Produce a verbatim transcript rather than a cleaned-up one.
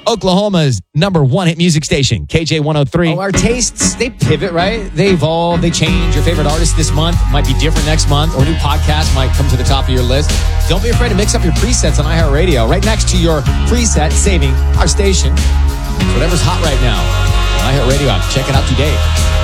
Oklahoma's number one hit music station, K J one oh three. Oh, our tastes, they pivot, right? They evolve, they change. Your favorite artist this month might be different next month, or a new podcast might come to the top of your list. Don't be afraid to mix up your presets on iHeartRadio. Right next to your preset, saving our station. It's whatever's hot right now. On iHeartRadio app. Check it out today.